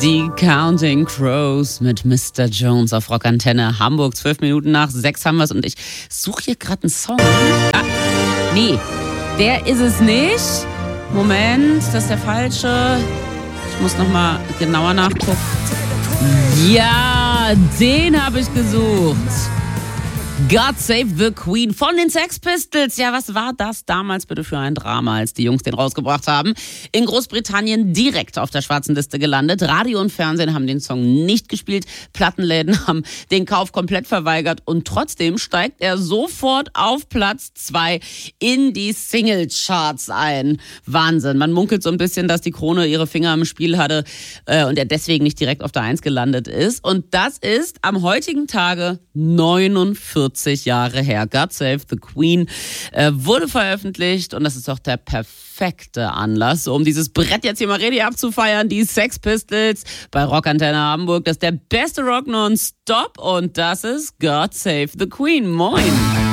Die Counting Crows mit Mr. Jones auf Rockantenne Hamburg. 12 Minuten nach 6 haben wir es und ich suche hier gerade einen Song. Nee, der ist es nicht. Moment, das ist der falsche. Ich muss nochmal genauer nachgucken. Ja, den habe ich gesucht. God Save the Queen von den Sex Pistols. Ja, was war das damals bitte für ein Drama, als die Jungs den rausgebracht haben? In Großbritannien direkt auf der schwarzen Liste gelandet. Radio und Fernsehen haben den Song nicht gespielt. Plattenläden haben den Kauf komplett verweigert. Und trotzdem steigt er sofort auf Platz 2 in die Single-Charts ein. Wahnsinn. Man munkelt so ein bisschen, dass die Krone ihre Finger im Spiel hatte und er deswegen nicht direkt auf der 1 gelandet ist. Und das ist am heutigen Tage 49 Jahre her. God Save the Queen wurde veröffentlicht und das ist doch der perfekte Anlass, um dieses Brett jetzt hier mal richtig abzufeiern. Die Sex Pistols bei Rockantenne Hamburg. Das ist der beste Rock nonstop und das ist God Save the Queen. Moin!